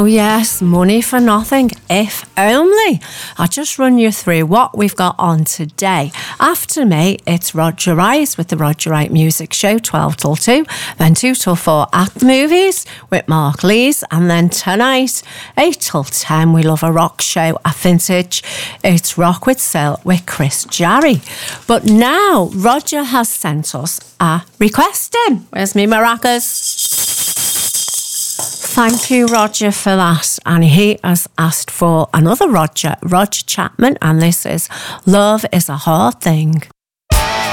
Oh yes, money for nothing, if only. I'll just run you through what we've got on today. After me, it's Roger Wright with the Roger Wright Music Show, 12 till 2, then 2 till 4 at the movies with Mark Lees, and then tonight, 8 till 10, we love a rock show at Vintage. It's Rock with Sil with Chris Jarry. But now, Roger has sent us a request in. Where's me maracas? Thank you, Roger, for that. And he has asked for another Roger Chapman, and this is Love is a Hard Thing.